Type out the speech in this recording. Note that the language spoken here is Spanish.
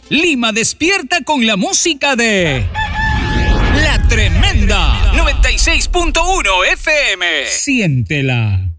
Lima despierta con la música de La Tremenda 96.1 FM. Siéntela.